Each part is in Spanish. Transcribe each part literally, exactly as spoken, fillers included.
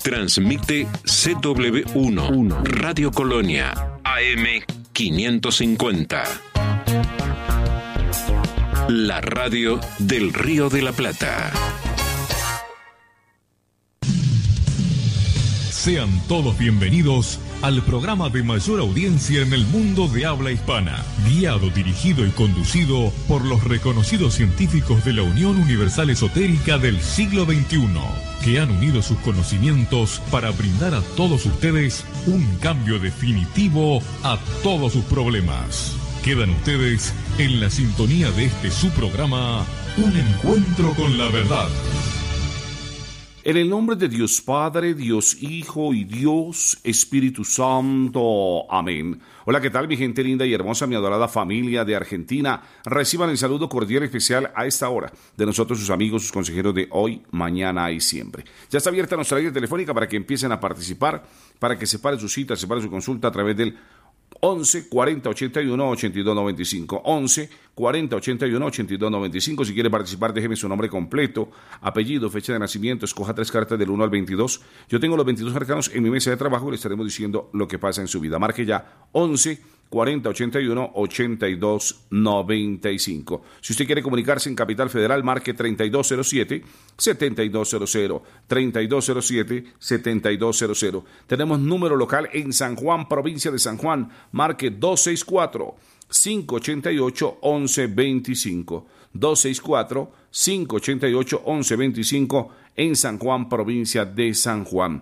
Transmite C W uno, Radio Colonia, A M quinientos cincuenta. La radio del Río de la Plata. Sean todos bienvenidos al programa de mayor audiencia en el mundo de habla hispana, guiado, dirigido y conducido por los reconocidos científicos de la Unión Universal Esotérica del siglo veintiuno, que han unido sus conocimientos para brindar a todos ustedes un cambio definitivo a todos sus problemas. Quedan ustedes en la sintonía de este su programa, Un Encuentro con la Verdad. En el nombre de Dios Padre, Dios Hijo y Dios Espíritu Santo. Amén. Hola, ¿qué tal mi gente linda y hermosa, mi adorada familia de Argentina? Reciban el saludo cordial y especial a esta hora de nosotros, sus amigos, sus consejeros de hoy, mañana y siempre. Ya está abierta nuestra línea telefónica para que empiecen a participar, para que separe su cita, separe su consulta a través del once cuarenta ochenta y uno ochenta y dos noventa y cinco, once cuarenta ochenta y uno ochenta y dos noventa y cinco. Si quiere participar, déjeme su nombre completo, apellido, fecha de nacimiento, escoja tres cartas del uno al veintidós. Yo tengo los veintidós arcanos en mi mesa de trabajo y le estaremos diciendo lo que pasa en su vida. Marque ya once cuarenta ochenta y uno ochenta y dos noventa y cinco. Si usted quiere comunicarse en Capital Federal, marque treinta y dos cero siete setenta y dos cero cero, treinta y dos cero siete setenta y dos cero cero. Tenemos número local en San Juan, provincia de San Juan, marque dos seis cuatro cinco ochenta y ocho once veinticinco, dos seis cuatro cinco ochenta y ocho once veinticinco en San Juan, provincia de San Juan.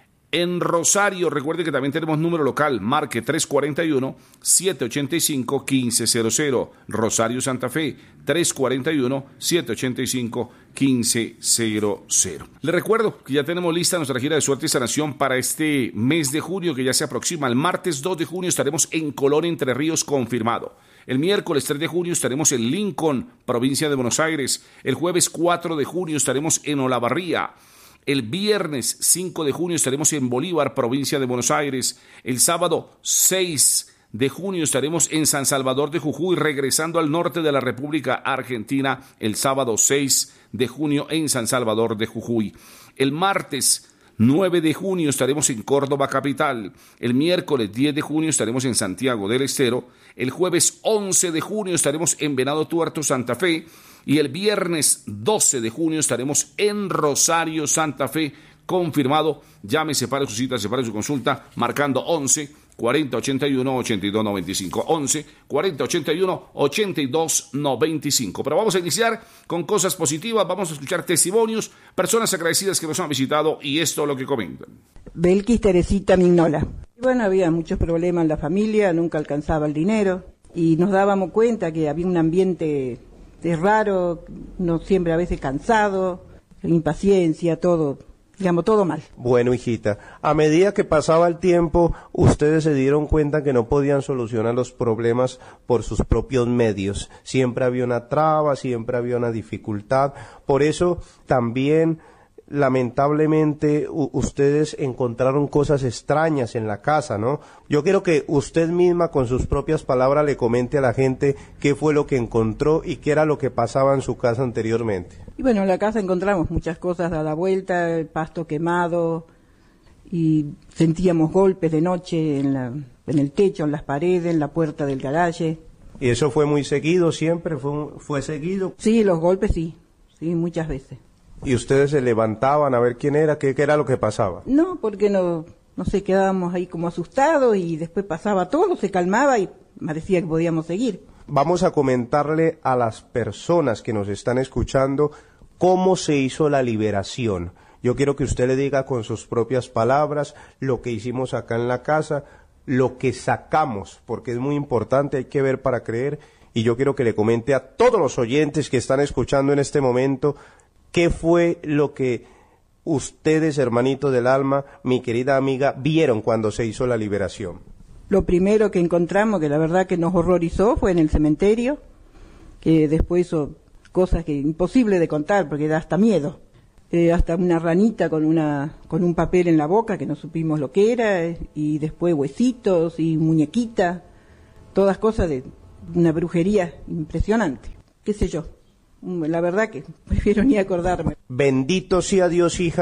En Rosario, recuerde que también tenemos número local, marque tres cuarenta y uno siete ochenta y cinco quince cero cero. Rosario, Santa Fe, tres cuarenta y uno siete ochenta y cinco quince cero cero. Le recuerdo que ya tenemos lista nuestra gira de suerte y sanación para este mes de junio que ya se aproxima. El martes dos de junio estaremos en Colón, Entre Ríos, confirmado. El miércoles tres de junio estaremos en Lincoln, provincia de Buenos Aires. El jueves cuatro de junio estaremos en Olavarría. El viernes cinco de junio estaremos en Bolívar, provincia de Buenos Aires. El sábado seis de junio estaremos en San Salvador de Jujuy, regresando al norte de la República Argentina. El sábado seis de junio en San Salvador de Jujuy. El martes nueve de junio estaremos en Córdoba capital. El miércoles diez de junio estaremos en Santiago del Estero. El jueves once de junio estaremos en Venado Tuerto, Santa Fe. Y el viernes doce de junio estaremos en Rosario, Santa Fe, confirmado. Llame, separe su cita, separe su consulta, marcando once cuarenta ochenta y uno ochenta y dos noventa y cinco, once cuarenta ochenta y uno ochenta y dos noventa y cinco. Pero vamos a iniciar con cosas positivas, vamos a escuchar testimonios, personas agradecidas que nos han visitado y esto es lo que comentan. Belkis Teresita Mignola. Bueno, había muchos problemas en la familia, nunca alcanzaba el dinero y nos dábamos cuenta que había un ambiente es raro, no siempre a veces cansado, impaciencia, todo, digamos, todo mal. Bueno, hijita, a medida que pasaba el tiempo, ustedes se dieron cuenta que no podían solucionar los problemas por sus propios medios. Siempre había una traba, siempre había una dificultad. Por eso también, lamentablemente, u- ustedes encontraron cosas extrañas en la casa, ¿no? Yo quiero que usted misma, con sus propias palabras, le comente a la gente qué fue lo que encontró y qué era lo que pasaba en su casa anteriormente. Y bueno, en la casa encontramos muchas cosas a la vuelta, el pasto quemado, y sentíamos golpes de noche en, la, en el techo, en las paredes, en la puerta del garaje. ¿Y eso fue muy seguido siempre? ¿Fue, fue seguido? Sí, los golpes sí, sí, muchas veces. ¿Y ustedes se levantaban a ver quién era? ¿Qué, qué era lo que pasaba? No, porque no, no sé, quedábamos ahí como asustados y después pasaba todo, se calmaba y parecía que podíamos seguir. Vamos a comentarle a las personas que nos están escuchando cómo se hizo la liberación. Yo quiero que usted le diga con sus propias palabras lo que hicimos acá en la casa, lo que sacamos, porque es muy importante, hay que ver para creer, y yo quiero que le comente a todos los oyentes que están escuchando en este momento qué fue lo que ustedes, hermanitos del alma, mi querida amiga, vieron cuando se hizo la liberación. Lo primero que encontramos, que la verdad que nos horrorizó, fue en el cementerio, que después hizo cosas que imposible de contar, porque da hasta miedo. Eh, hasta una ranita con una con un papel en la boca, que no supimos lo que era, eh, y después huesitos y muñequita, todas cosas de una brujería impresionante, qué sé yo. La verdad que prefiero ni acordarme. Bendito sea Dios, hija,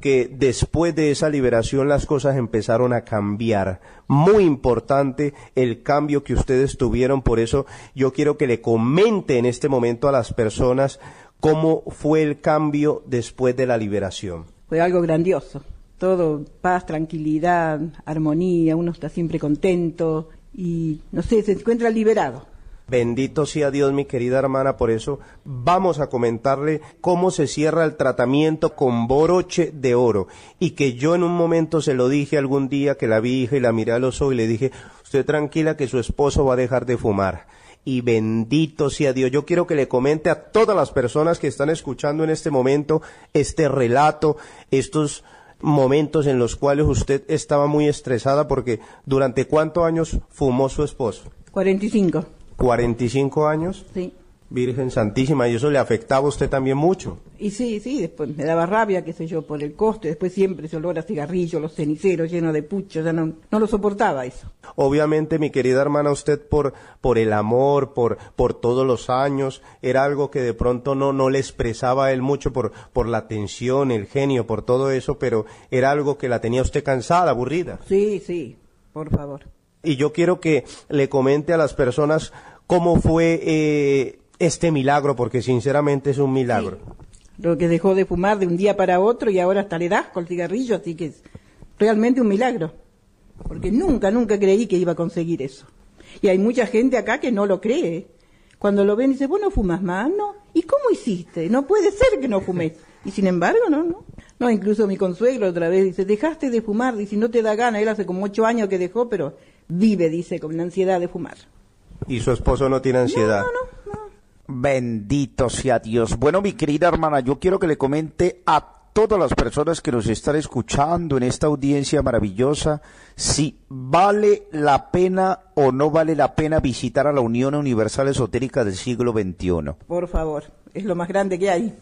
que después de esa liberación las cosas empezaron a cambiar. Muy importante el cambio que ustedes tuvieron, por eso yo quiero que le comente en este momento a las personas cómo fue el cambio después de la liberación. Fue algo grandioso, todo paz, tranquilidad, armonía, uno está siempre contento y, no sé, se encuentra liberado. Bendito sea Dios, mi querida hermana, por eso vamos a comentarle cómo se cierra el tratamiento con broche de oro, y que yo en un momento se lo dije algún día que la vi hija y la miré a los ojos y le dije, usted tranquila que su esposo va a dejar de fumar. Y bendito sea Dios. Yo quiero que le comente a todas las personas que están escuchando en este momento este relato, estos momentos en los cuales usted estaba muy estresada, porque ¿durante cuántos años fumó su esposo? cuarenta y cinco. ¿cuarenta y cinco años? Sí. Virgen Santísima, y eso le afectaba a usted también mucho. Y sí, sí, después me daba rabia, qué sé yo, por el costo, después siempre ese olor a cigarrillo, los ceniceros llenos de pucho, ya no, no lo soportaba eso. Obviamente, mi querida hermana, usted por, por el amor, por, por todos los años, era algo que de pronto no, no le expresaba a él mucho por, por la tensión, el genio, por todo eso, pero era algo que la tenía usted cansada, aburrida. Sí, sí, por favor. Y yo quiero que le comente a las personas cómo fue eh, este milagro, porque sinceramente es un milagro. Sí. Lo que dejó de fumar de un día para otro y ahora hasta le das con el cigarrillo, así que es realmente un milagro. Porque nunca, nunca creí que iba a conseguir eso. Y hay mucha gente acá que no lo cree. Cuando lo ven dice, ¿vos no fumas más? No. ¿Y cómo hiciste? No puede ser que no fumes. Y sin embargo, no, no. No, incluso mi consuegro otra vez dice, dejaste de fumar, dice, no te da gana. Él hace como ocho años que dejó, pero vive, dice, con la ansiedad de fumar. ¿Y su esposo no tiene ansiedad? No, no, no. Bendito sea Dios. Bueno, mi querida hermana, yo quiero que le comente a todas las personas que nos están escuchando en esta audiencia maravillosa si vale la pena o no vale la pena visitar a la Unión Universal Esotérica del siglo veintiuno. Por favor, es lo más grande que hay.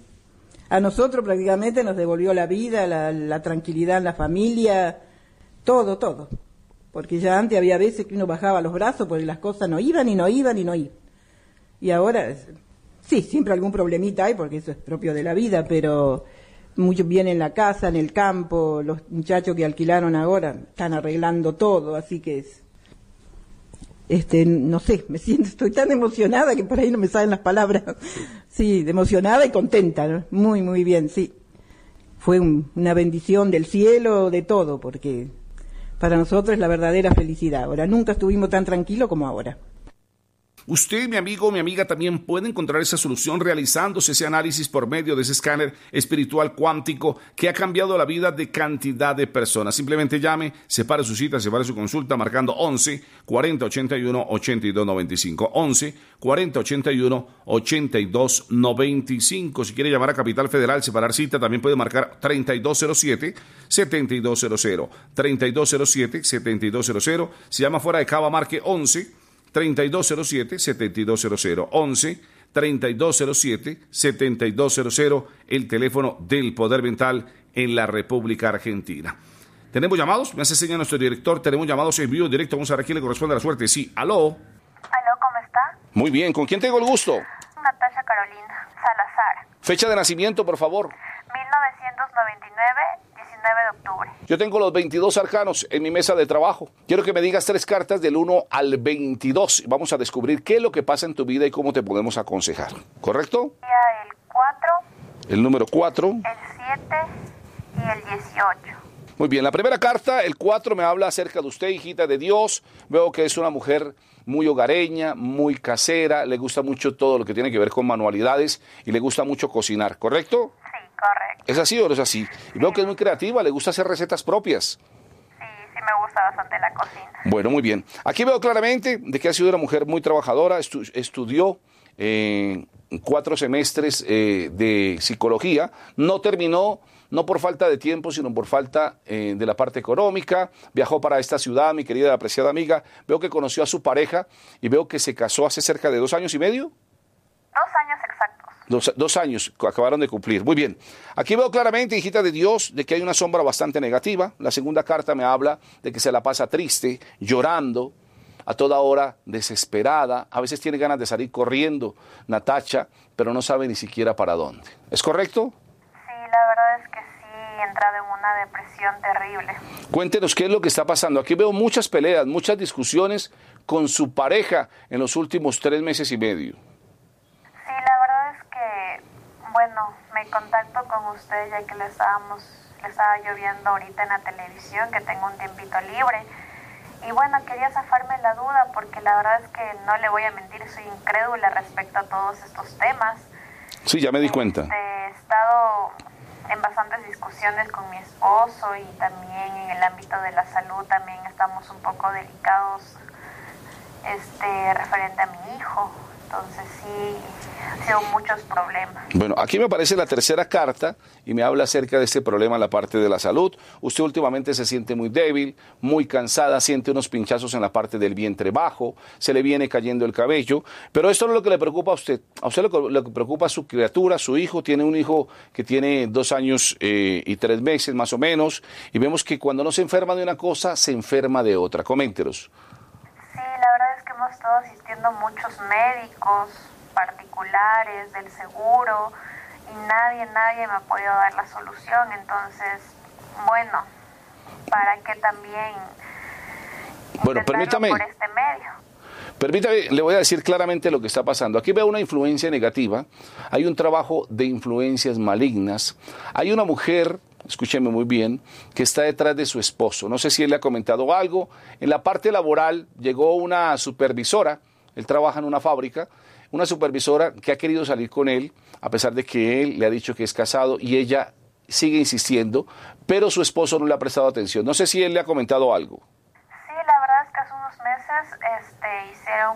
A nosotros prácticamente nos devolvió la vida, la, la tranquilidad en la familia, todo, todo. Porque ya antes había veces que uno bajaba los brazos porque las cosas no iban y no iban y no iban. Y ahora, sí, siempre algún problemita hay porque eso es propio de la vida, pero muchos vienen en la casa, en el campo, los muchachos que alquilaron ahora están arreglando todo, así que es, este, no sé, me siento, estoy tan emocionada que por ahí no me salen las palabras. Sí, emocionada y contenta, ¿no? Muy, muy bien, sí. Fue un, una bendición del cielo, de todo, porque para nosotros es la verdadera felicidad. Ahora, nunca estuvimos tan tranquilos como ahora. Usted, mi amigo, mi amiga, también puede encontrar esa solución realizándose ese análisis por medio de ese escáner espiritual cuántico que ha cambiado la vida de cantidad de personas. Simplemente llame, separe su cita, separe su consulta marcando once, cuarenta, ochenta y uno, ochenta y dos noventa y cinco. once, cuarenta, ochenta y uno, ochenta y dos noventa y cinco. Si quiere llamar a Capital Federal, separar cita, también puede marcar treinta y dos cero siete, setenta y dos cero cero. treinta y dos cero siete, setenta y dos cero cero. Si llama fuera de Cava, marque once, treinta y dos cero siete, setenta y dos cero cero. once, treinta y dos cero siete, setenta y dos cero cero, el teléfono del Poder Mental en la República Argentina. ¿Tenemos llamados? Me hace señal nuestro director. Tenemos llamados en vivo directo. Vamos a ver a quién le corresponde la suerte. Sí, aló. Aló, ¿cómo está? Muy bien, ¿con quién tengo el gusto? Natasha Carolina Salazar. Fecha de nacimiento, por favor. mil novecientos noventa y nueve, diecinueve de octubre. Yo tengo los veintidós arcanos en mi mesa de trabajo. Quiero que me digas tres cartas del uno al veintidós. Vamos a descubrir qué es lo que pasa en tu vida y cómo te podemos aconsejar. ¿Correcto? El cuatro, El número cuatro. el siete y el dieciocho. Muy bien, la primera carta, el cuatro, me habla acerca de usted, hijita de Dios. Veo que es una mujer muy hogareña, muy casera, le gusta mucho todo lo que tiene que ver con manualidades y le gusta mucho cocinar, ¿correcto? Sí, correcto. ¿Es así o no es así? Y veo que es muy creativa, le gusta hacer recetas propias. Sí, sí me gusta bastante la cocina. Bueno, muy bien. Aquí veo claramente de que ha sido una mujer muy trabajadora, estu- estudió eh, cuatro semestres eh, de psicología, no terminó, no por falta de tiempo, sino por falta eh, de la parte económica. Viajó para esta ciudad, mi querida y apreciada amiga. Veo que conoció a su pareja y veo que se casó hace cerca de dos años y medio. Dos años exactos. Dos, dos años acabaron de cumplir. Muy bien. Aquí veo claramente, hijita de Dios, de que hay una sombra bastante negativa. La segunda carta me habla de que se la pasa triste, llorando, a toda hora desesperada. A veces tiene ganas de salir corriendo, Natacha, pero no sabe ni siquiera para dónde. ¿Es correcto? Sí, la verdad es que sí. entrado en una depresión terrible. Cuéntenos qué es lo que está pasando. Aquí veo muchas peleas, muchas discusiones con su pareja en los últimos tres meses y medio. Sí, la verdad es que, bueno, me contacto con usted ya que le estábamos, le estaba lloviendo ahorita en la televisión, que tengo un tiempito libre. Y bueno, quería zafarme la duda porque la verdad es que no le voy a mentir, soy incrédula respecto a todos estos temas. Sí, ya me di cuenta. Este, he estado en bastantes discusiones con mi esposo y también en el ámbito de la salud también estamos un poco delicados este referente a mi hijo. Entonces sí, han sido muchos problemas. Bueno, aquí me aparece la tercera carta y me habla acerca de este problema en la parte de la salud. Usted últimamente se siente muy débil, muy cansada, siente unos pinchazos en la parte del vientre bajo, se le viene cayendo el cabello, pero esto no es lo que le preocupa a usted. A usted lo que, lo que preocupa es su criatura, su hijo. Tiene un hijo que tiene dos años eh, y tres meses más o menos, y vemos que cuando no se enferma de una cosa, se enferma de otra. Coméntenos. Sí, la verdad es que hemos estado asistiendo a muchos médicos particulares del seguro y nadie, nadie me ha podido dar la solución. Entonces, bueno, para que también bueno, permítame, por este medio. Permítame, le voy a decir claramente lo que está pasando. Aquí veo una influencia negativa, hay un trabajo de influencias malignas, hay una mujer, escúcheme muy bien, que está detrás de su esposo. No sé si él le ha comentado algo. En la parte laboral llegó una supervisora, él trabaja en una fábrica, una supervisora que ha querido salir con él, a pesar de que él le ha dicho que es casado y ella sigue insistiendo, pero su esposo no le ha prestado atención. No sé si él le ha comentado algo. Sí, la verdad es que hace unos meses este, hicieron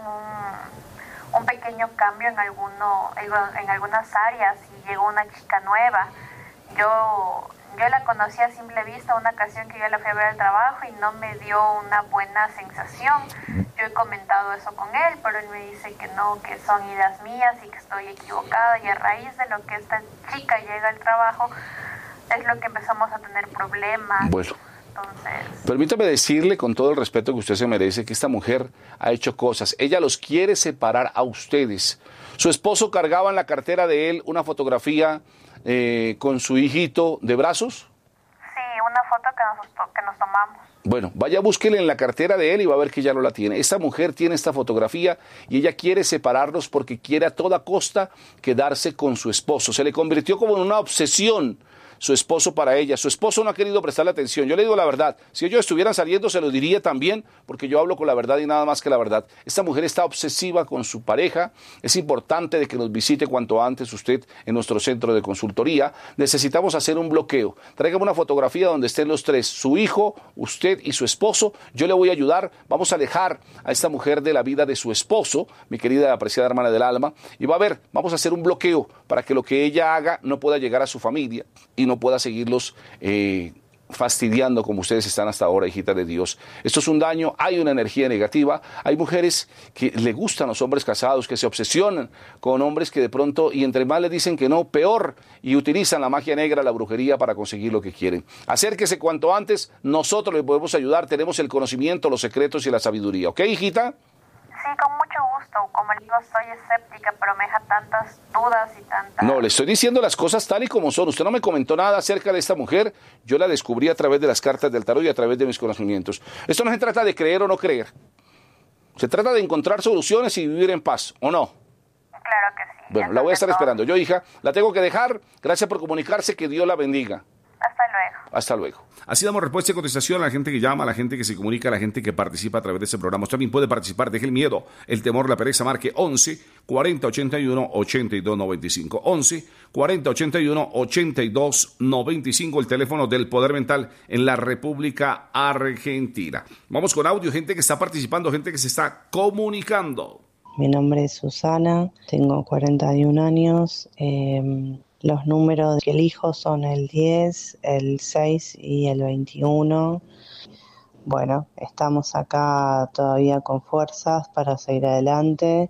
un, un pequeño cambio en, alguno, en algunas áreas y llegó una chica nueva. Yo... Yo la conocí a simple vista una ocasión que yo la fui a ver al trabajo y no me dio una buena sensación. Yo he comentado eso con él, pero él me dice que no, que son ideas mías y que estoy equivocada. Y a raíz de lo que esta chica llega al trabajo, es lo que empezamos a tener problemas. Bueno, entonces, permítame decirle con todo el respeto que usted se merece que esta mujer ha hecho cosas. Ella los quiere separar a ustedes. Su esposo cargaba en la cartera de él una fotografía Eh, con su hijito de brazos. Sí, una foto que nos, que nos tomamos. Bueno, vaya, búsquele en la cartera de él y va a ver que ya no la tiene. Esta mujer tiene esta fotografía y ella quiere separarlos porque quiere a toda costa quedarse con su esposo. Se le convirtió como en una obsesión su esposo para ella. Su esposo no ha querido prestarle atención. Yo le digo la verdad. Si ellos estuvieran saliendo, se lo diría también, porque yo hablo con la verdad y nada más que la verdad. Esta mujer está obsesiva con su pareja. Es importante de que nos visite cuanto antes usted en nuestro centro de consultoría. Necesitamos hacer un bloqueo. Tráigame una fotografía donde estén los tres, su hijo, usted y su esposo. Yo le voy a ayudar. Vamos a alejar a esta mujer de la vida de su esposo, mi querida apreciada hermana del alma, y va a ver, vamos a hacer un bloqueo para que lo que ella haga no pueda llegar a su familia y no pueda seguirlos eh, fastidiando como ustedes están hasta ahora, hijita de Dios. Esto es un daño, hay una energía negativa, hay mujeres que le gustan los hombres casados, que se obsesionan con hombres que de pronto, y entre más le dicen que no, peor, y utilizan la magia negra, la brujería para conseguir lo que quieren. Acérquese cuanto antes, nosotros le podemos ayudar, tenemos el conocimiento, los secretos y la sabiduría. ¿Ok, hijita? Sí, con mucho gusto. Como le digo, soy escéptica, pero me deja tantas dudas y tantas... No, le estoy diciendo las cosas tal y como son. Usted no me comentó nada acerca de esta mujer. Yo la descubrí a través de las cartas del tarot y a través de mis conocimientos. Esto no se trata de creer o no creer. Se trata de encontrar soluciones y vivir en paz, ¿o no? Claro que sí. Bueno, la voy a estar esperando. Yo, hija, la tengo que dejar. Gracias por comunicarse. Que Dios la bendiga. Hasta luego. Hasta luego. Así damos respuesta y contestación a la gente que llama, a la gente que se comunica, a la gente que participa a través de este programa. Usted también puede participar, deje el miedo, el temor, la pereza, marque once cuarenta ochenta y uno ochenta y dos noventa y cinco. once cuarenta ochenta y uno ochenta y dos noventa y cinco, el teléfono del Poder Mental en la República Argentina. Vamos con audio, gente que está participando, gente que se está comunicando. Mi nombre es Susana, tengo cuarenta y un años. Eh... Los números que elijo son el diez, el seis y el veintiuno. Bueno, estamos acá todavía con fuerzas para seguir adelante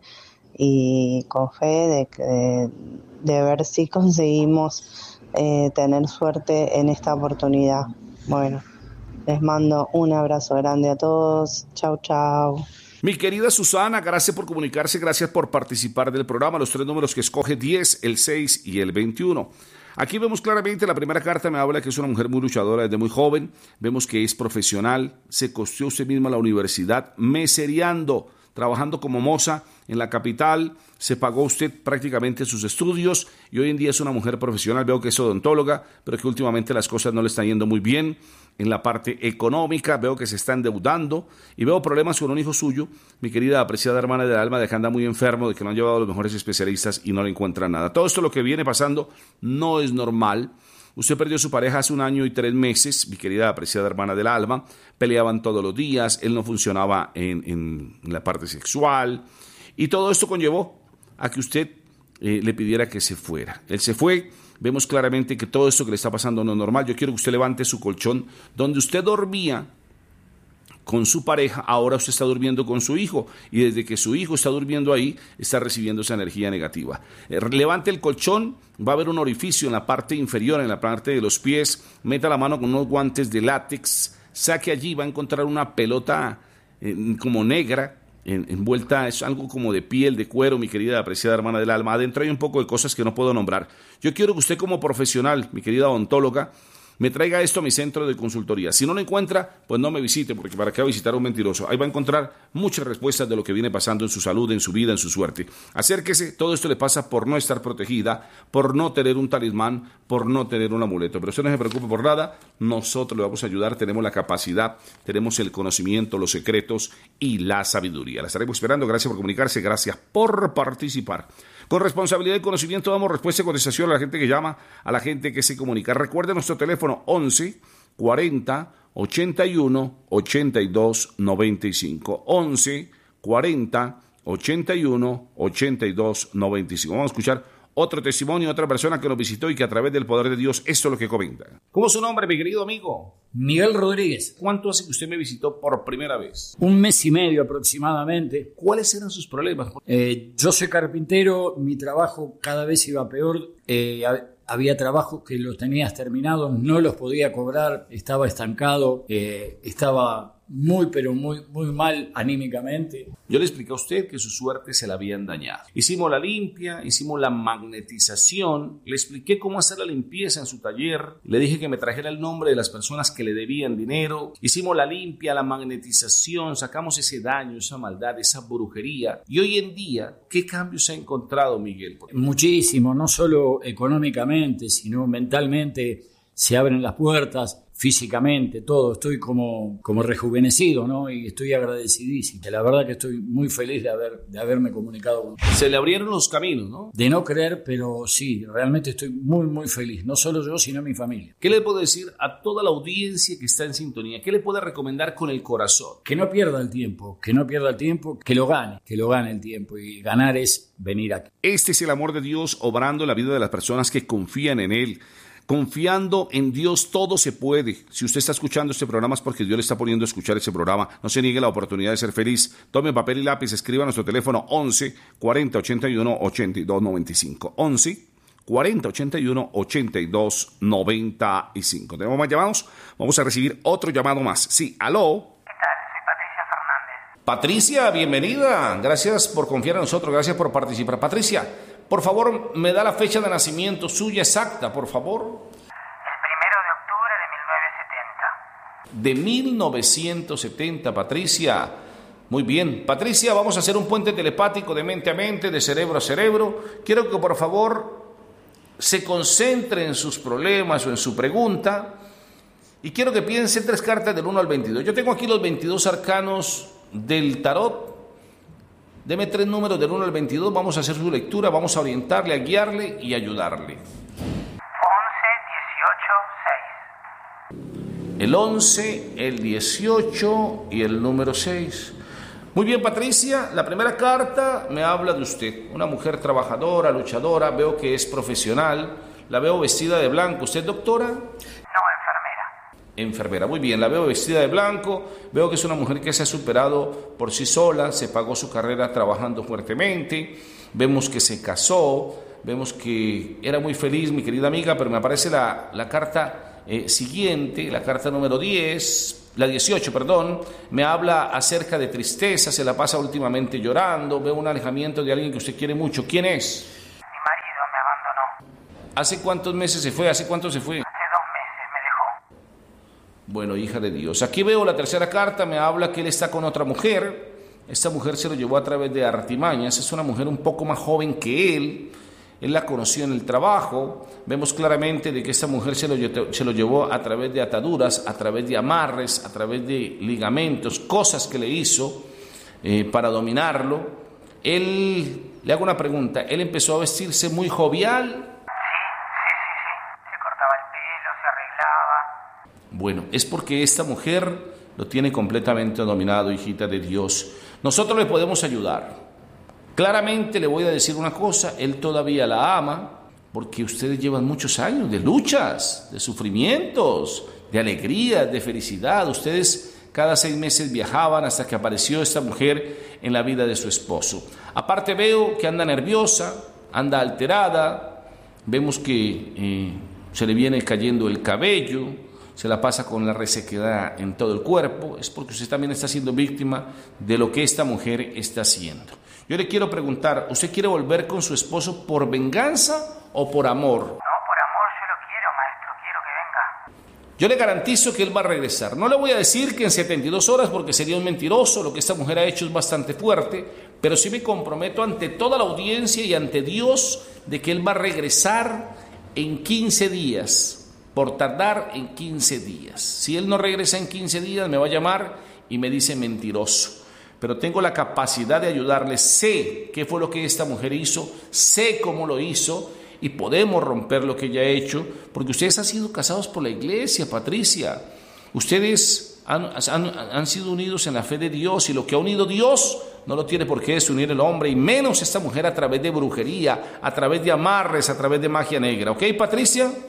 y con fe de, de, de ver si conseguimos eh, tener suerte en esta oportunidad. Bueno, les mando un abrazo grande a todos. Chau, chau. Mi querida Susana, gracias por comunicarse, gracias por participar del programa. Los tres números que escoge, diez, el seis y el veintiuno. Aquí vemos claramente, la primera carta me habla que es una mujer muy luchadora desde muy joven, vemos que es profesional, se costeó usted misma la universidad, mesereando, trabajando como moza en la capital, se pagó usted prácticamente sus estudios y hoy en día es una mujer profesional, veo que es odontóloga, pero que últimamente las cosas no le están yendo muy bien en la parte económica, veo que se está endeudando y veo problemas con un hijo suyo, mi querida apreciada hermana del alma, de que anda muy enfermo, de que no han llevado a los mejores especialistas y no le encuentran nada. Todo esto lo que viene pasando no es normal. Usted perdió a su pareja hace un año y tres meses, mi querida apreciada hermana del alma, peleaban todos los días, él no funcionaba en, en, en la parte sexual y todo esto conllevó a que usted eh, le pidiera que se fuera. Él se fue, vemos claramente que todo esto que le está pasando no es normal. Yo quiero que usted levante su colchón donde usted dormía con su pareja, ahora usted está durmiendo con su hijo y desde que su hijo está durmiendo ahí, está recibiendo esa energía negativa. Eh, levante el colchón, va a haber un orificio en la parte inferior, en la parte de los pies, meta la mano con unos guantes de látex, saque allí, va a encontrar una pelota eh, como negra, en, envuelta, es algo como de piel, de cuero, mi querida apreciada hermana del alma. Adentro hay un poco de cosas que no puedo nombrar. Yo quiero que usted como profesional, mi querida odontóloga, me traiga esto a mi centro de consultoría. Si no lo encuentra, pues no me visite, porque para qué va a visitar a un mentiroso. Ahí va a encontrar muchas respuestas de lo que viene pasando en su salud, en su vida, en su suerte. Acérquese, todo esto le pasa por no estar protegida, por no tener un talismán, por no tener un amuleto. Pero usted no se preocupe por nada, nosotros le vamos a ayudar, tenemos la capacidad, tenemos el conocimiento, los secretos y la sabiduría. La estaremos esperando, gracias por comunicarse, gracias por participar. Con responsabilidad y conocimiento damos respuesta y contestación a la gente que llama, a la gente que se comunica. Recuerde nuestro teléfono once cuarenta ochenta y uno ochenta y dos noventa y cinco. once cuarenta ochenta y uno ochenta y dos noventa y cinco. Vamos a escuchar otro testimonio, otra persona que nos visitó y que a través del poder de Dios, esto es lo que comenta. ¿Cómo es su nombre, mi querido amigo? Miguel Rodríguez. ¿Cuánto hace que usted me visitó por primera vez? Un mes y medio aproximadamente. ¿Cuáles eran sus problemas? Eh, yo soy carpintero, mi trabajo cada vez iba peor. Eh, había trabajos que los tenías terminados, no los podía cobrar, estaba estancado, eh, estaba muy, pero muy, muy mal anímicamente. Yo le expliqué a usted que su suerte se la habían dañado. Hicimos la limpia, hicimos la magnetización, le expliqué cómo hacer la limpieza en su taller, le dije que me trajera el nombre de las personas que le debían dinero, hicimos la limpia, la magnetización, sacamos ese daño, esa maldad, esa brujería. Y hoy en día, ¿qué cambios ha encontrado, Miguel? Muchísimo, no solo económicamente, sino mentalmente se abren las puertas. Físicamente, todo, estoy como, como rejuvenecido, ¿no? Y estoy agradecidísimo. La verdad que estoy muy feliz de, haber, de haberme comunicado con usted. Se le abrieron los caminos, ¿no? De no creer, pero sí, realmente estoy muy, muy feliz. No solo yo, sino mi familia. ¿Qué le puedo decir a toda la audiencia que está en sintonía? ¿Qué le puede recomendar con el corazón? Que no pierda el tiempo, que no pierda el tiempo, que lo gane, que lo gane el tiempo. Y ganar es venir aquí. Este es el amor de Dios obrando en la vida de las personas que confían en Él. Confiando en Dios todo se puede. Si usted está escuchando este programa es porque Dios le está poniendo a escuchar ese programa. No se niegue la oportunidad de ser feliz. Tome papel y lápiz, escriba a nuestro teléfono once cuarenta ochenta y uno ochenta y dos noventa y cinco. once cuarenta ochenta y uno ochenta y dos noventa y cinco. ¿Tenemos más llamados? Vamos a recibir otro llamado más. Sí, aló. ¿Qué tal? Soy Patricia Fernández. Patricia, bienvenida. Gracias por confiar en nosotros, gracias por participar. Patricia, por favor, me da la fecha de nacimiento suya exacta, por favor. El primero de octubre de De mil novecientos setenta. mil novecientos setenta, Patricia. Muy bien. Patricia, vamos a hacer un puente telepático de mente a mente, de cerebro a cerebro. Quiero que, por favor, se concentre en sus problemas o en su pregunta. Y quiero que piense tres cartas del uno al veintidós. Yo tengo aquí los veintidós arcanos del tarot. Deme tres números del uno al veintidós, vamos a hacer su lectura, vamos a orientarle, a guiarle y ayudarle. once, dieciocho, seis. El once, el dieciocho y el número seis. Muy bien, Patricia, la primera carta me habla de usted. Una mujer trabajadora, luchadora, veo que es profesional, la veo vestida de blanco. ¿Usted es doctora? Enfermera, muy bien, la veo vestida de blanco, veo que es una mujer que se ha superado por sí sola, se pagó su carrera trabajando fuertemente, vemos que se casó, vemos que era muy feliz, mi querida amiga, pero me aparece la, la carta eh, siguiente, la carta número diez, la dieciocho, perdón, me habla acerca de tristeza, se la pasa últimamente llorando, veo un alejamiento de alguien que usted quiere mucho. ¿Quién es? Mi marido me abandonó. ¿Hace cuántos meses se fue? ¿Hace cuánto se fue? Hace dos meses me dejó. Bueno, hija de Dios. Aquí veo la tercera carta, me habla que él está con otra mujer. Esta mujer se lo llevó a través de artimañas. Es una mujer un poco más joven que él. Él la conoció en el trabajo. Vemos claramente de que esta mujer se lo, se lo llevó a través de ataduras, a través de amarres, a través de ligamentos, cosas que le hizo eh, para dominarlo. Él, le hago una pregunta, ¿él empezó a vestirse muy jovial? Sí, sí, sí, sí. Se cortaba el pelo, se arreglaba. Bueno, es porque esta mujer lo tiene completamente dominado, hijita de Dios. Nosotros le podemos ayudar. Claramente le voy a decir una cosa, él todavía la ama, porque ustedes llevan muchos años de luchas, de sufrimientos, de alegría, de felicidad. Ustedes cada seis meses viajaban hasta que apareció esta mujer en la vida de su esposo. Aparte veo que anda nerviosa, anda alterada, vemos que eh, se le viene cayendo el cabello, se la pasa con la resequedad en todo el cuerpo. Es porque usted también está siendo víctima de lo que esta mujer está haciendo. Yo le quiero preguntar, ¿usted quiere volver con su esposo por venganza o por amor? No, por amor yo lo quiero, maestro, quiero que venga. Yo le garantizo que él va a regresar. No le voy a decir que en setenta y dos horas, porque sería un mentiroso, lo que esta mujer ha hecho es bastante fuerte, pero sí me comprometo ante toda la audiencia y ante Dios de que él va a regresar en quince días, por tardar en quince días. Si él no regresa en quince días, me va a llamar y me dice mentiroso. Pero tengo la capacidad de ayudarle, sé qué fue lo que esta mujer hizo, sé cómo lo hizo y podemos romper lo que ella ha hecho, porque ustedes han sido casados por la iglesia, Patricia. Ustedes han, han, han sido unidos en la fe de Dios y lo que ha unido Dios no lo tiene por qué desunir el hombre, y menos esta mujer a través de brujería, a través de amarres, a través de magia negra. ¿Ok, Patricia? ¿En serio,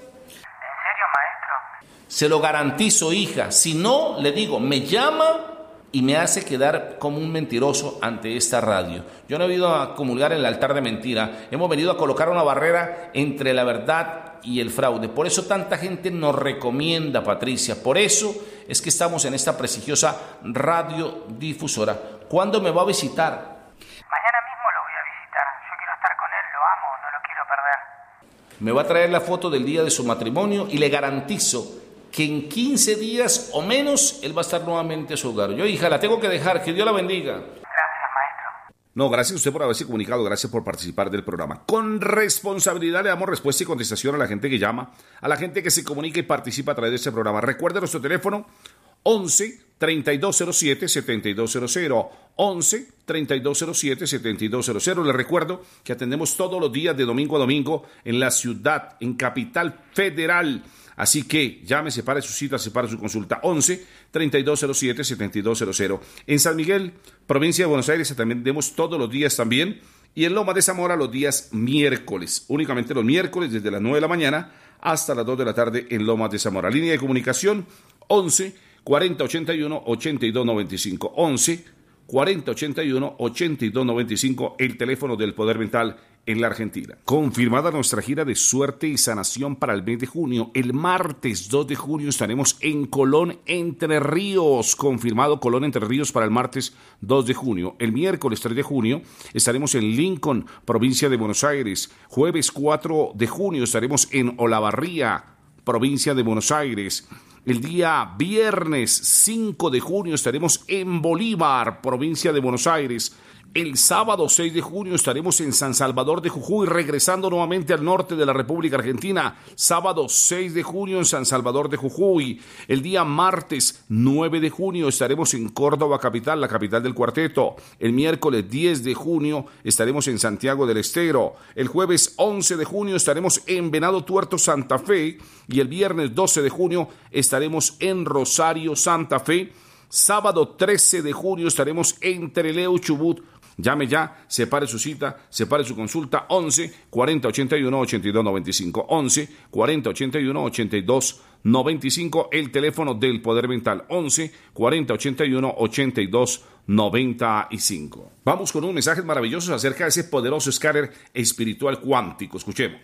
maestro? Se lo garantizo, hija. Si no, le digo, me llama y me hace quedar como un mentiroso ante esta radio. Yo no he venido a comulgar en el altar de mentira. Hemos venido a colocar una barrera entre la verdad y el fraude. Por eso tanta gente nos recomienda, Patricia. Por eso es que estamos en esta prestigiosa radiodifusora. ¿Cuándo me va a visitar? Mañana mismo lo voy a visitar. Yo quiero estar con él, lo amo, no lo quiero perder. Me va a traer la foto del día de su matrimonio y le garantizo que en quince días o menos él va a estar nuevamente a su hogar. Yo, hija, la tengo que dejar. Que Dios la bendiga. Gracias, maestro. No, gracias a usted por haberse comunicado. Gracias por participar del programa. Con responsabilidad le damos respuesta y contestación a la gente que llama, a la gente que se comunica y participa a través de este programa. Recuerde nuestro teléfono once, treinta y dos cero siete, setenta y dos cero cero. once, treinta y dos cero siete, setenta y dos cero cero. Les recuerdo que atendemos todos los días de domingo a domingo en la ciudad, en Capital Federal. Así que llame, separe su cita, separe su consulta. once, treinta y dos cero siete, setenta y dos cero cero. En San Miguel, provincia de Buenos Aires, atendemos todos los días también. Y en Loma de Zamora los días miércoles. Únicamente los miércoles desde las nueve de la mañana hasta las dos de la tarde en Loma de Zamora. Línea de comunicación once, cuarenta, ochenta y uno, ochenta y dos noventa y cinco. once, cuarenta, ochenta y uno, ochenta y dos noventa y cinco. El teléfono del Poder Mental en la Argentina. Confirmada nuestra gira de suerte y sanación para el mes de junio. El martes dos de junio estaremos en Colón, Entre Ríos. Confirmado Colón, Entre Ríos para el martes dos de junio. El miércoles tres de junio estaremos en Lincoln, provincia de Buenos Aires. Jueves cuatro de junio estaremos en Olavarría, provincia de Buenos Aires. El día viernes cinco de junio estaremos en Bolívar, provincia de Buenos Aires. El sábado seis de junio estaremos en San Salvador de Jujuy, regresando nuevamente al norte de la República Argentina. Sábado seis de junio en San Salvador de Jujuy. El día martes nueve de junio estaremos en Córdoba capital, la capital del cuarteto. El miércoles diez de junio estaremos en Santiago del Estero. El jueves once de junio estaremos en Venado Tuerto, Santa Fe. Y el viernes doce de junio estaremos en Rosario, Santa Fe. Sábado trece de junio estaremos en Trelew, Chubut. Llame ya, separe su cita, separe su consulta, once, cuarenta, ochenta y uno, ochenta y dos noventa y cinco, once, cuarenta, ochenta y uno, ochenta y dos noventa y cinco, el teléfono del Poder Mental, once, cuarenta, ochenta y uno, ochenta y dos noventa y cinco. Vamos con unos mensajes maravillosos acerca de ese poderoso escáner espiritual cuántico. Escuchemos.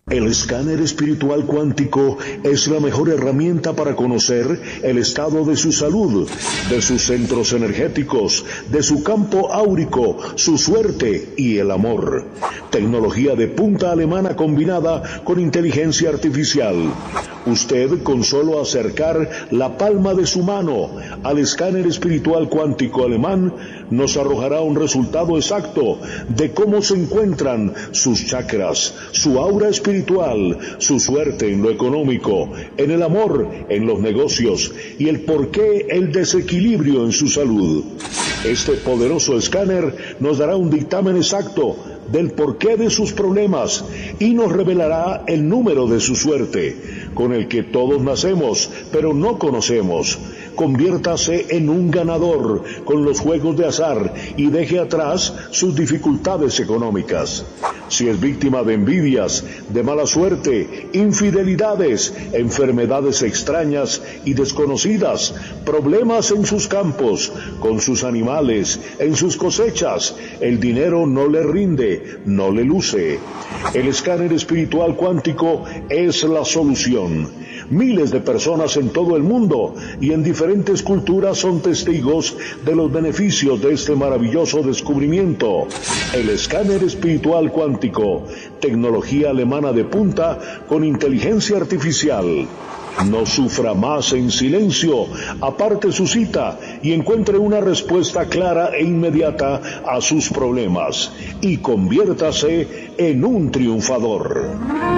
El escáner espiritual cuántico es la mejor herramienta para conocer el estado de su salud, de sus centros energéticos, de su campo áurico, su suerte y el amor. Tecnología de punta alemana combinada con inteligencia artificial. Usted, con solo acercar la palma de su mano al escáner espiritual cuántico alemán, nos arrojará un resultado exacto de cómo se encuentran sus chakras, su aura espiritual, su suerte en lo económico, en el amor, en los negocios y el porqué el desequilibrio en su salud. Este poderoso escáner nos dará un dictamen exacto del porqué de sus problemas y nos revelará el número de su suerte, con el que todos nacemos, pero no conocemos. Conviértase en un ganador con los juegos de azar y deje atrás sus dificultades económicas. Si es víctima de envidias, de mala suerte, infidelidades, enfermedades extrañas y desconocidas, problemas en sus campos, con sus animales, en sus cosechas, el dinero no le rinde, no le luce. El escáner espiritual cuántico es la solución. Miles de personas en todo el mundo y en diferentes culturas son testigos de los beneficios de este maravilloso descubrimiento. El escáner espiritual cuántico, tecnología alemana de punta con inteligencia artificial. No sufra más en silencio, aparte su cita y encuentre una respuesta clara e inmediata a sus problemas y conviértase en un triunfador.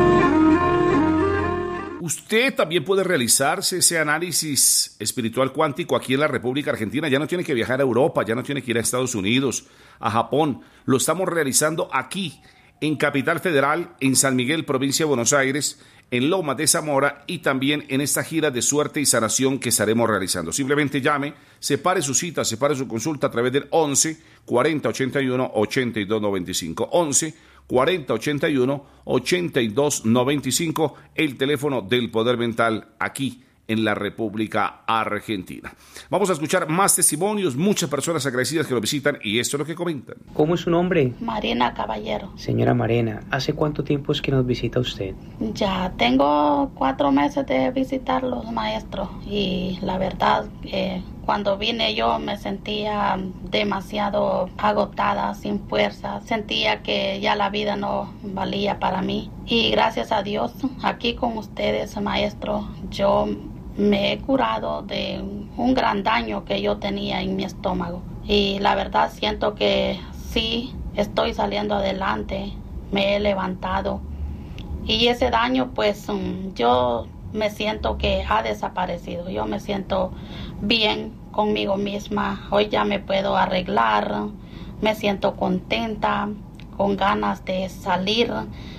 Usted también puede realizarse ese análisis espiritual cuántico aquí en la República Argentina. Ya no tiene que viajar a Europa, ya no tiene que ir a Estados Unidos, a Japón. Lo estamos realizando aquí, en Capital Federal, en San Miguel, provincia de Buenos Aires, en Lomas de Zamora y también en esta gira de suerte y sanación que estaremos realizando. Simplemente llame, separe su cita, separe su consulta a través del once cuarenta ochenta y uno ochenta y dos noventa y cinco. once cuarenta ochenta y uno ochenta y dos noventa y cinco, el teléfono del Poder Mental aquí en la República Argentina. Vamos a escuchar más testimonios, muchas personas agradecidas que lo visitan y esto es lo que comentan. ¿Cómo es su nombre? Marina Caballero. Señora Marina, ¿hace cuánto tiempo es que nos visita usted? Ya tengo cuatro meses de visitar los maestros y la verdad que cuando vine yo me sentía demasiado agotada, sin fuerza. Sentía que ya la vida no valía para mí. Y gracias a Dios, aquí con ustedes, maestro, yo me he curado de un gran daño que yo tenía en mi estómago. Y la verdad siento que sí, estoy saliendo adelante, me he levantado. Y ese daño, pues, yo me siento que ha desaparecido. Yo me siento bien conmigo misma. Hoy ya me puedo arreglar, me siento contenta, con ganas de salir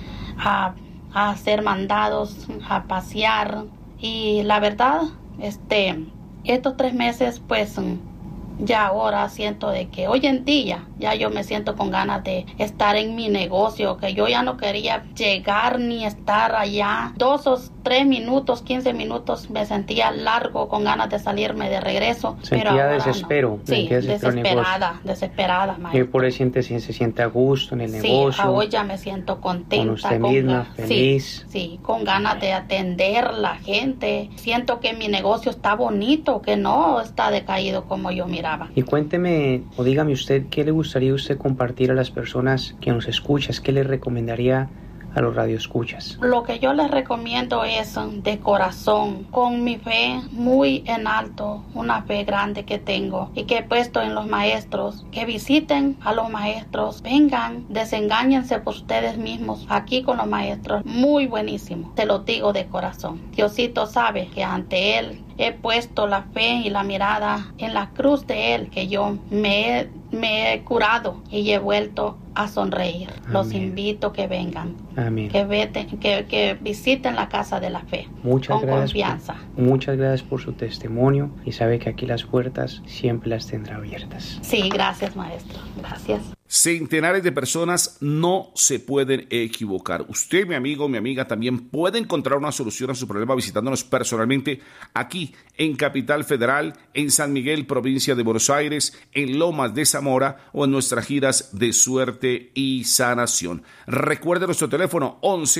a, a hacer mandados, a pasear. Y la verdad, este, estos tres meses, pues, ya ahora siento de que hoy en día ya yo me siento con ganas de estar en mi negocio, que yo ya no quería llegar ni estar allá. Dos o tres minutos, quince minutos me sentía largo, con ganas de salirme de regreso. Sentía pero desespero. No. Sí, desesperada, desesperada, maestro. ¿Y por eso siente, se siente a gusto en el sí, negocio? Sí, hoy ya me siento contenta. Con usted con misma, ga- feliz. Sí, sí, con ganas de atender a la gente. Siento que mi negocio está bonito, que no está decaído como yo miraba. Y cuénteme, o dígame usted, ¿qué le gustaría a usted compartir a las personas que nos escuchan? ¿Qué le recomendaría a los radioescuchas? Lo que yo les recomiendo es de corazón, con mi fe muy en alto, una fe grande que tengo y que he puesto en los maestros, que visiten a los maestros, vengan, desengáñense por ustedes mismos aquí con los maestros, muy buenísimo, te lo digo de corazón. Diosito sabe que ante Él he puesto la fe y la mirada en la cruz de Él, que yo me he, me he curado y he vuelto a sonreír. Amén. Los invito a que vengan. Amén. Que, vete, que, que visiten la casa de la fe. Muchas con gracias confianza. Por, muchas gracias por su testimonio y sabe que aquí las puertas siempre las tendrá abiertas. Sí, gracias, maestro. Gracias. Centenares de personas no se pueden equivocar. Usted, mi amigo, mi amiga, también puede encontrar una solución a su problema visitándonos personalmente aquí en Capital Federal, en San Miguel, provincia de Buenos Aires, en Lomas de Zamora o en nuestras giras de suerte y sanación. Recuerde nuestro teléfono once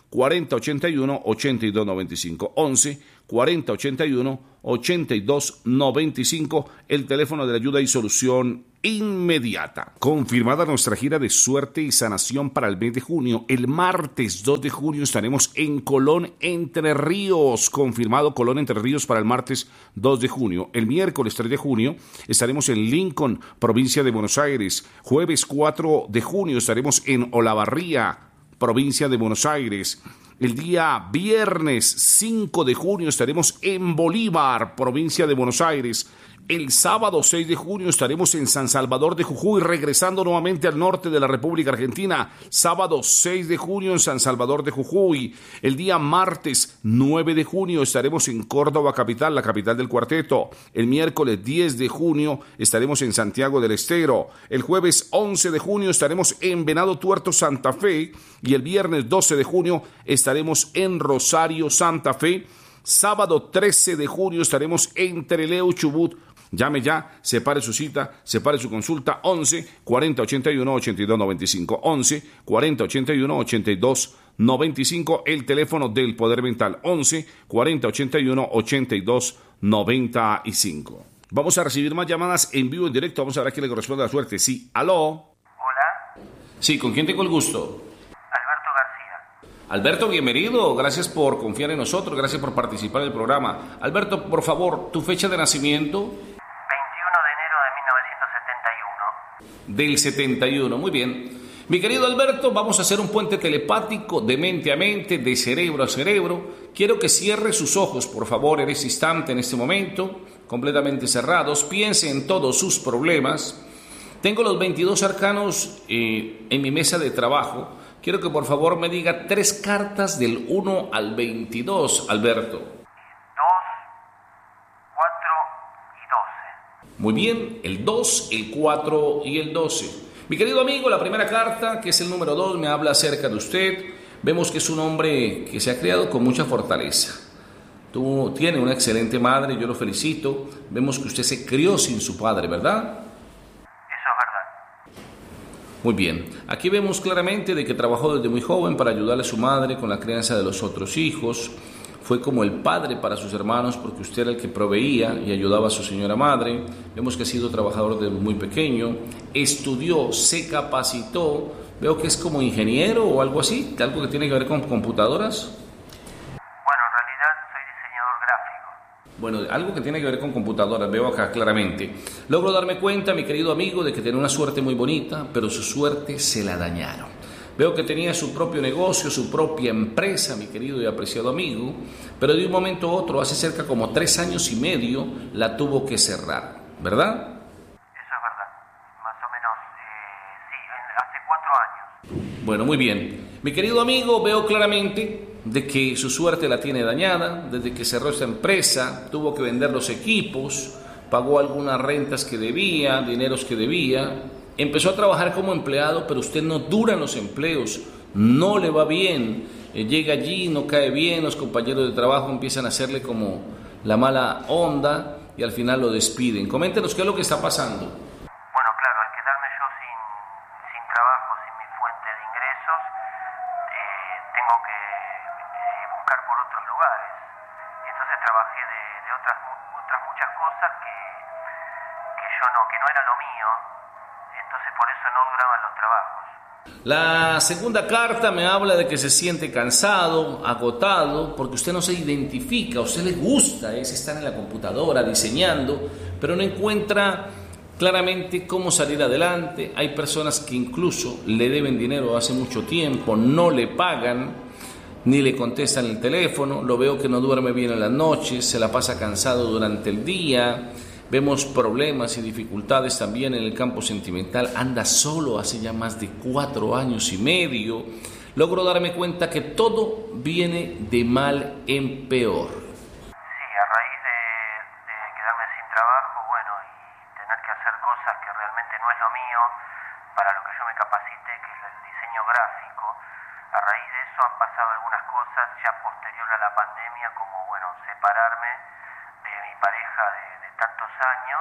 cuarenta ochenta y uno ochenta y dos noventa y cinco. once cuarenta ochenta y uno ochenta y dos noventa y cinco, el teléfono de la ayuda y solución inmediata. Confirmada nuestra gira de suerte y sanación para el mes de junio, el martes dos de junio estaremos en Colón, Entre Ríos. Confirmado Colón, Entre Ríos para el martes dos de junio. El miércoles tres de junio estaremos en Lincoln, provincia de Buenos Aires. Jueves cuatro de junio estaremos en Olavarría, provincia de Buenos Aires. El día viernes cinco de junio estaremos en Bolívar, provincia de Buenos Aires. El sábado seis de junio estaremos en San Salvador de Jujuy, regresando nuevamente al norte de la República Argentina. Sábado seis de junio en San Salvador de Jujuy. El día martes nueve de junio estaremos en Córdoba capital, la capital del cuarteto. El miércoles diez de junio estaremos en Santiago del Estero. El jueves once de junio estaremos en Venado Tuerto, Santa Fe. Y el viernes doce de junio estaremos en Rosario, Santa Fe. Sábado trece de junio estaremos en Trelew, Chubut. Llame ya, separe su cita, separe su consulta, once cuarenta ochenta y uno ochenta y dos noventa y cinco, once cuarenta ochenta y uno ochenta y dos noventa y cinco, el teléfono del Poder Mental, once cuarenta ochenta y uno ochenta y dos noventa y cinco. Vamos a recibir más llamadas en vivo, en directo, vamos a ver a quién le corresponde la suerte. Sí, aló. Hola. Sí, ¿con quién tengo el gusto? Alberto García. Alberto, bienvenido, gracias por confiar en nosotros, gracias por participar en el programa. Alberto, por favor, tu fecha de nacimiento. Del setenta y uno, muy bien. Mi querido Alberto, vamos a hacer un puente telepático de mente a mente, de cerebro a cerebro. Quiero que cierre sus ojos, por favor, en este instante, en este momento, completamente cerrados. Piense en todos sus problemas. Tengo los veintidós arcanos eh, en mi mesa de trabajo. Quiero que por favor me diga tres cartas del uno al veintidós, Alberto. dos, cuatro y doce. Muy bien, el dos, el cuatro y el doce. Mi querido amigo, la primera carta, que es el número dos, me habla acerca de usted. Vemos que es un hombre que se ha criado con mucha fortaleza. Tú tienes una excelente madre, yo lo felicito. Vemos que usted se crió sin su padre, ¿verdad? Eso es verdad. Muy bien. Aquí vemos claramente de que trabajó desde muy joven para ayudarle a su madre con la crianza de los otros hijos. Fue como el padre para sus hermanos porque usted era el que proveía y ayudaba a su señora madre. Vemos que ha sido trabajador desde muy pequeño. Estudió, se capacitó. Veo que es como ingeniero o algo así, algo que tiene que ver con computadoras. Bueno, en realidad soy diseñador gráfico. Bueno, algo que tiene que ver con computadoras, veo acá claramente. Logro darme cuenta, mi querido amigo, de que tenía una suerte muy bonita, pero su suerte se la dañaron. Veo que tenía su propio negocio, su propia empresa, mi querido y apreciado amigo, pero de un momento a otro, hace cerca como tres años y medio, la tuvo que cerrar, ¿verdad? Eso es verdad, más o menos, eh, sí, hace cuatro años. Bueno, muy bien. Mi querido amigo, veo claramente de que su suerte la tiene dañada, desde que cerró esta empresa, tuvo que vender los equipos, pagó algunas rentas que debía, dineros que debía. Empezó a trabajar como empleado, pero usted no dura en los empleos, no le va bien, eh, llega allí, no cae bien, los compañeros de trabajo empiezan a hacerle como la mala onda y al final lo despiden. Coméntenos qué es lo que está pasando. Bueno, claro, al quedarme yo sin, sin trabajo, sin mi fuente de ingresos, eh, tengo que eh, buscar por otros lugares. Entonces trabajé de, de otras, otras muchas cosas que, que yo no, que no era lo mío. Entonces por eso no duraban los trabajos. La segunda carta me habla de que se siente cansado, agotado, porque usted no se identifica, a usted le gusta es estar en la computadora diseñando, pero no encuentra claramente cómo salir adelante. Hay personas que incluso le deben dinero hace mucho tiempo, no le pagan, ni le contestan el teléfono, lo veo que no duerme bien en las noches, se la pasa cansado durante el día. Vemos problemas y dificultades también en el campo sentimental. Anda solo hace ya más de cuatro años y medio. Logro darme cuenta que todo viene de mal en peor. Sí, a raíz de, de quedarme sin trabajo, bueno, y tener que hacer cosas que realmente no es lo mío, para lo que yo me capacité, que es el diseño gráfico, a raíz de eso han pasado algunas cosas ya posterior a la pandemia, como, bueno, separarme de mi pareja de, de tantos años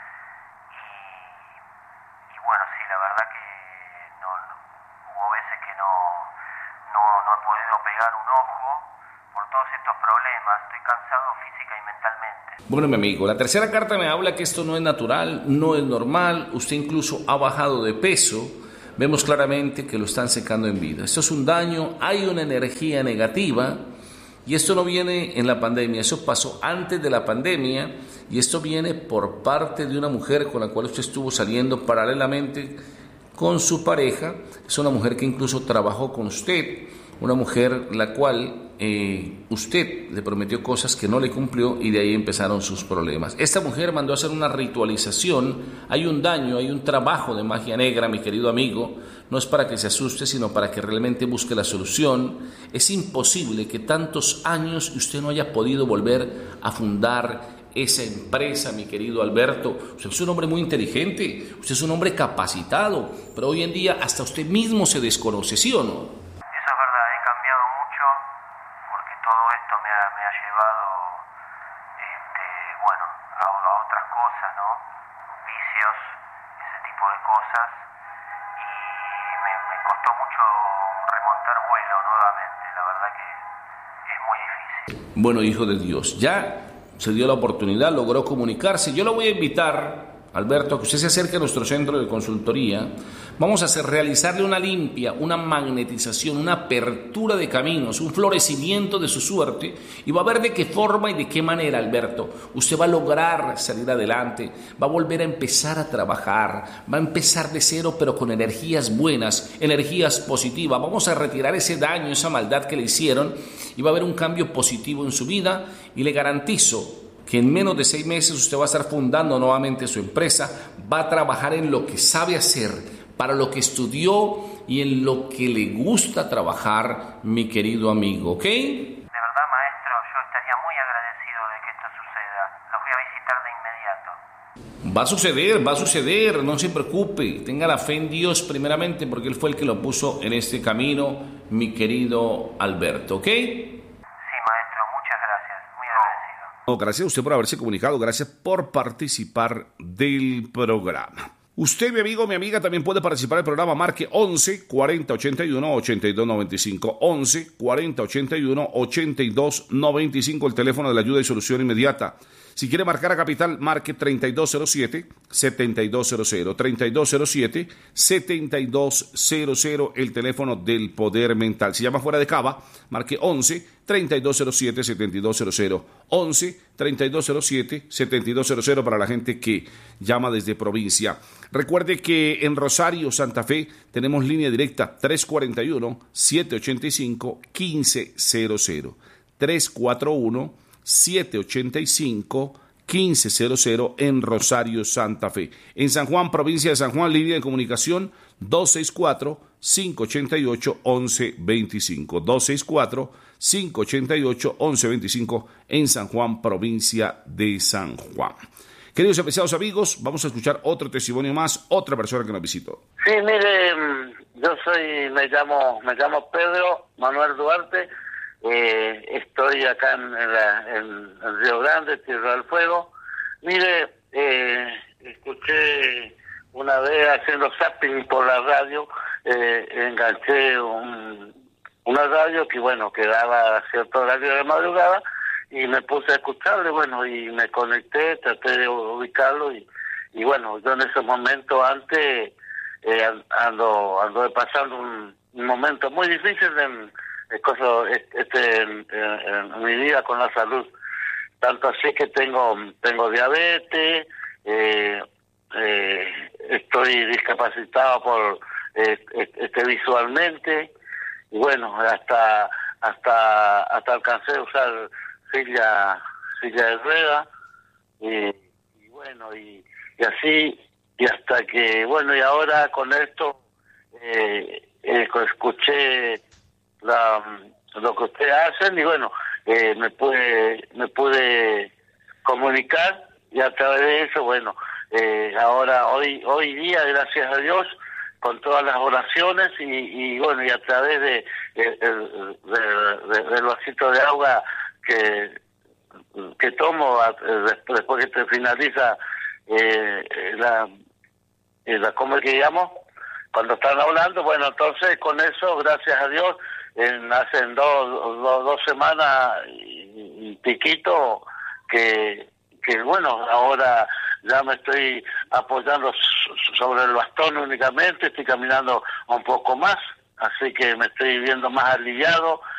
y, y bueno, sí, la verdad que no, no hubo veces que no, no, no he podido pegar un ojo por todos estos problemas. Estoy cansado física y mentalmente. Bueno, mi amigo, la tercera carta me habla que esto no es natural, no es normal. Usted incluso ha bajado de peso. Vemos claramente que lo están secando en vida. Esto es un daño, hay una energía negativa. Y esto no viene en la pandemia, eso pasó antes de la pandemia y esto viene por parte de una mujer con la cual usted estuvo saliendo paralelamente con su pareja. Es una mujer que incluso trabajó con usted, una mujer la cual eh, usted le prometió cosas que no le cumplió y de ahí empezaron sus problemas. Esta mujer mandó a hacer una ritualización, hay un daño, hay un trabajo de magia negra, mi querido amigo. No es para que se asuste, sino para que realmente busque la solución. Es imposible que tantos años usted no haya podido volver a fundar esa empresa, mi querido Alberto. Usted es un hombre muy inteligente, usted es un hombre capacitado, pero hoy en día hasta usted mismo se desconoce, ¿sí o no? Eso es verdad, he cambiado mucho porque todo esto me ha, me ha llevado este, bueno, a, a otras cosas, ¿no? Vicios, ese tipo de cosas. Me, me costó mucho remontar vuelo nuevamente, la verdad que es muy difícil. Bueno, hijo de Dios, ya se dio la oportunidad, logró comunicarse. Yo lo voy a invitar, Alberto, a que usted se acerque a nuestro centro de consultoría. Vamos a hacer, realizarle una limpia, una magnetización, una apertura de caminos, un florecimiento de su suerte y va a ver de qué forma y de qué manera, Alberto, usted va a lograr salir adelante, va a volver a empezar a trabajar, va a empezar de cero pero con energías buenas, energías positivas. Vamos a retirar ese daño, esa maldad que le hicieron y va a haber un cambio positivo en su vida y le garantizo que en menos de seis meses usted va a estar fundando nuevamente su empresa, va a trabajar en lo que sabe hacer, para lo que estudió y en lo que le gusta trabajar, mi querido amigo, ¿ok? De verdad, maestro, yo estaría muy agradecido de que esto suceda. Los voy a visitar de inmediato. Va a suceder, va a suceder, no se preocupe. Tenga la fe en Dios primeramente, porque Él fue el que lo puso en este camino, mi querido Alberto, ¿ok? No, gracias a usted por haberse comunicado, gracias por participar del programa. Usted, mi amigo, mi amiga, también puede participar del programa. Marque once cuarenta ochenta y uno ochenta y dos noventa y cinco. once cuarenta ochenta y uno ochenta y dos noventa y cinco, el teléfono de la ayuda y solución inmediata. Si quiere marcar a Capital, marque treinta y dos cero siete, setenta y dos cero cero. treinta y dos cero siete, setenta y dos cero cero, el teléfono del poder mental. Si llama fuera de Cava, marque once treinta y dos cero siete, setenta y dos cero cero. once treinta y dos cero siete, setenta y dos cero cero para la gente que llama desde provincia. Recuerde que en Rosario, Santa Fe, tenemos línea directa tres cuatro uno, siete ocho cinco, uno cinco cero cero. tres cuatro uno, siete ocho cinco, uno cinco cero cero en Rosario, Santa Fe. En San Juan, provincia de San Juan, línea de comunicación dos seis cuatro, cinco ocho ocho, once veinticinco. dos seis cuatro, cinco ocho ocho, once veinticinco en San Juan, provincia de San Juan. Queridos y apreciados amigos, vamos a escuchar otro testimonio más, otra persona que nos visitó. Sí, mire, yo soy, me llamo, me llamo Pedro Manuel Duarte. Eh, estoy acá en, la, en, en Río Grande, Tierra del Fuego. Mire, eh, escuché una vez haciendo zapping por la radio, eh, enganché un, una radio que, bueno, que daba cierto horario de madrugada y me puse a escucharle, bueno, y me conecté, traté de ubicarlo y, y bueno, yo en ese momento antes eh, ando, ando pasando un, un momento muy difícil en Cosa, este, en, en, en mi vida con la salud, tanto así que tengo tengo diabetes, eh, eh, estoy discapacitado por eh, este visualmente y bueno, hasta hasta hasta alcancé a usar silla silla de rueda y, y bueno y, y así y hasta que bueno y ahora con esto eh, eh, escuché La, lo que ustedes hacen y bueno eh, me pude me pude comunicar y a través de eso bueno eh, ahora hoy hoy día gracias a Dios con todas las oraciones y, y bueno y a través de, de, de, de, de del vasito de agua que que tomo después que te finaliza eh, la la cómo es que llamo cuando están hablando bueno entonces con eso gracias a Dios en hace dos, dos, dos semanas y, y piquito que, que bueno, ahora ya me estoy apoyando sobre el bastón únicamente, estoy caminando un poco más, así que me estoy viendo más aliviado,